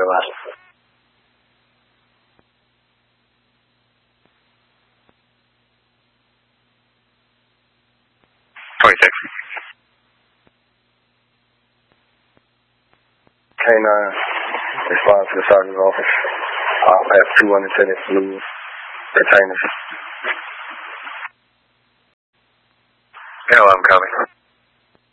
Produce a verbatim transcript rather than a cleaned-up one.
Carolina. twenty-six. K nine, respond to the sergeant's office. I'll have two unintended blue containers. Hello, I'm coming.